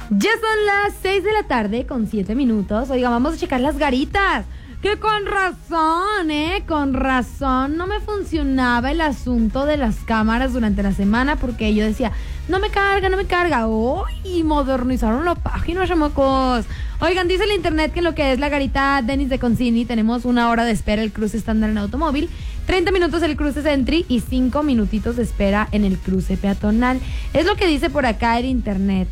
Ya son las 6 de la tarde con 7 minutos. Oiga, vamos a checar las garitas. Que con razón no me funcionaba el asunto de las cámaras durante la semana, porque yo decía, no me carga. ¡Uy! Modernizaron la página, chamacos. Oigan, dice el internet que en lo que es la garita Dennis de Concini tenemos 1 hora de espera el cruce estándar en automóvil, 30 minutos el cruce Sentry y 5 minutitos de espera en el cruce peatonal. Es lo que dice por acá el internet,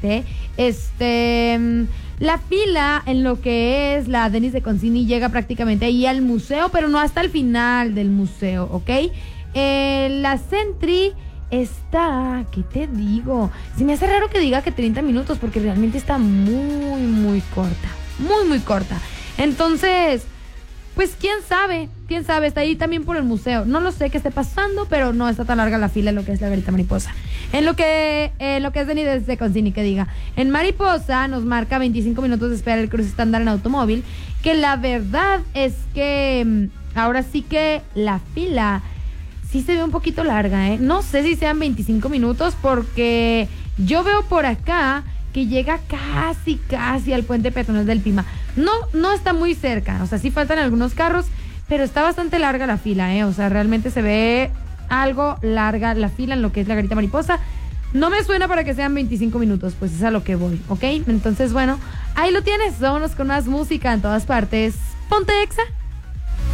La fila en lo que es la Dennis de Concini llega prácticamente ahí al museo, pero no hasta el final del museo, ¿ok? La Sentry está, ¿qué te digo? Se me hace raro que diga que 30 minutos porque realmente está muy corta, muy corta. Entonces, pues quién sabe, está ahí también por el museo. No lo sé qué esté pasando, pero no está tan larga la fila en lo que es la Garita Mariposa. En lo que es Dennis de Concini, que diga. En Mariposa nos marca 25 minutos de espera el cruce estándar en automóvil, que la verdad es que ahora sí que la fila sí se ve un poquito larga, ¿eh? No sé si sean 25 minutos porque yo veo por acá que llega casi al puente peatonal del Pima. No está muy cerca, o sea, sí faltan algunos carros, pero está bastante larga la fila, o sea, realmente se ve algo larga la fila en lo que es la Garita Mariposa. No me suena para que sean 25 minutos, pues es a lo que voy, ¿ok? Entonces, bueno, ahí lo tienes, vámonos con más música en todas partes. Ponte Exa.